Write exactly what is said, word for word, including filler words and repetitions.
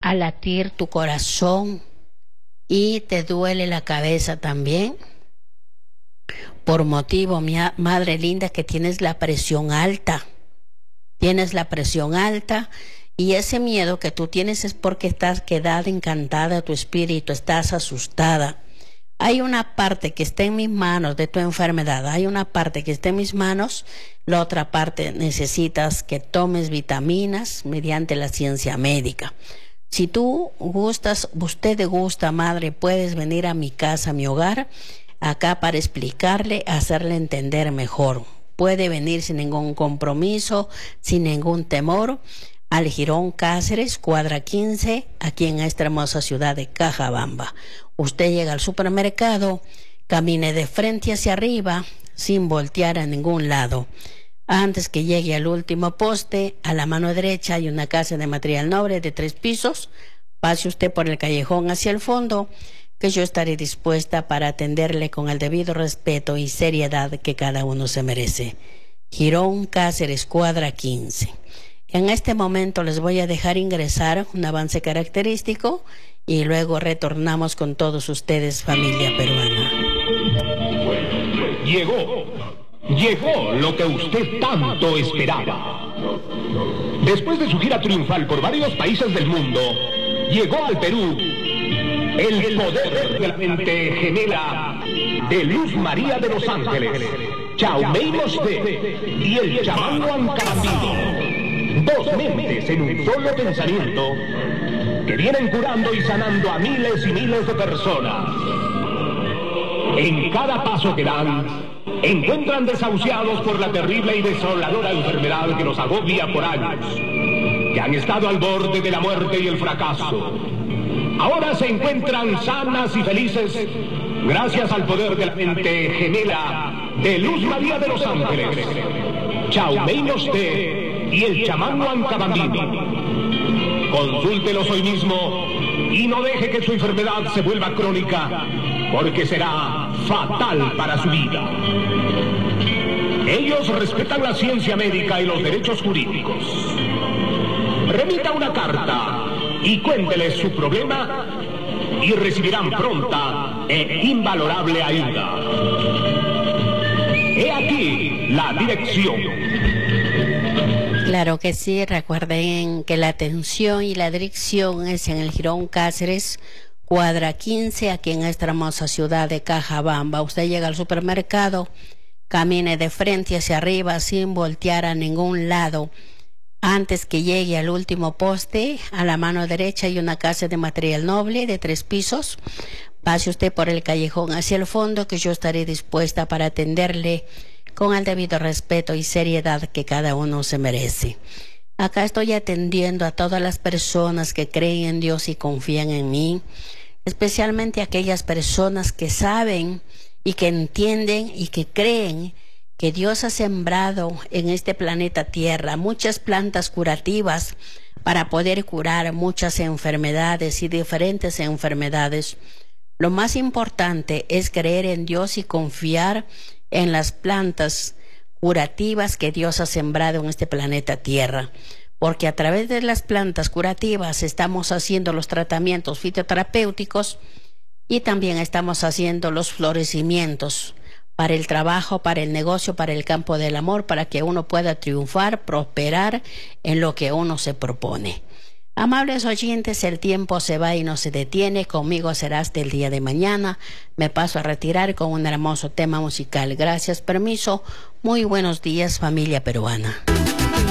a latir tu corazón y te duele la cabeza también. Por motivo, mi madre linda, que tienes la presión alta. Tienes la presión alta y ese miedo que tú tienes es porque estás quedada encantada, tu espíritu, estás asustada. Hay una parte que está en mis manos de tu enfermedad, hay una parte que está en mis manos, la otra parte necesitas que tomes vitaminas mediante la ciencia médica. Si tú gustas, usted gusta, madre, puedes venir a mi casa, a mi hogar, acá para explicarle, hacerle entender mejor. Puede venir sin ningún compromiso, sin ningún temor, al Girón Cáceres, cuadra quince, aquí en esta hermosa ciudad de Cajabamba. Usted llega al supermercado, camine de frente hacia arriba, sin voltear a ningún lado. Antes que llegue al último poste, a la mano derecha hay una casa de material noble de tres pisos. Pase usted por el callejón hacia el fondo, que yo estaré dispuesta para atenderle con el debido respeto y seriedad que cada uno se merece. Girón Cáceres, cuadra quince. En este momento les voy a dejar ingresar un avance característico y luego retornamos con todos ustedes, familia peruana. Llegó, llegó lo que usted tanto esperaba. Después de su gira triunfal por varios países del mundo, llegó al Perú el poder de la mente gemela de Luz María de los Ángeles, Chaumei Mosté y el chamán Huancabambino. Dos mentes en un solo pensamiento que vienen curando y sanando a miles y miles de personas. En cada paso que dan, encuentran desahuciados por la terrible y desoladora enfermedad que los agobia por años, que han estado al borde de la muerte y el fracaso. Ahora se encuentran sanas y felices gracias al poder de la mente gemela de Luz María de los Ángeles, Chaumei Mosté y el chamán Huancabambino. Consúltelos hoy mismo y no deje que su enfermedad se vuelva crónica, porque será fatal para su vida. Ellos respetan la ciencia médica y los derechos jurídicos. Remita una carta y cuénteles su problema y recibirán pronta e invalorable ayuda. He aquí la dirección. Claro que sí, recuerden que la atención y la dirección es en el Girón Cáceres, cuadra quince, aquí en esta hermosa ciudad de Cajabamba. Usted llega al supermercado, camine de frente hacia arriba sin voltear a ningún lado. Antes que llegue al último poste, a la mano derecha hay una casa de material noble de tres pisos. Pase usted por el callejón hacia el fondo, que yo estaré dispuesta para atenderle con el debido respeto y seriedad que cada uno se merece. Acá estoy atendiendo a todas las personas que creen en Dios y confían en mí, especialmente aquellas personas que saben y que entienden y que creen que Dios ha sembrado en este planeta Tierra muchas plantas curativas para poder curar muchas enfermedades y diferentes enfermedades. Lo más importante es creer en Dios y confiar en las plantas curativas que Dios ha sembrado en este planeta Tierra, porque a través de las plantas curativas estamos haciendo los tratamientos fitoterapéuticos y también estamos haciendo los florecimientos para el trabajo, para el negocio, para el campo del amor, para que uno pueda triunfar, prosperar en lo que uno se propone. Amables oyentes, el tiempo se va y no se detiene. Conmigo será hasta el día de mañana. Me paso a retirar con un hermoso tema musical. Gracias, permiso. Muy buenos días, familia peruana.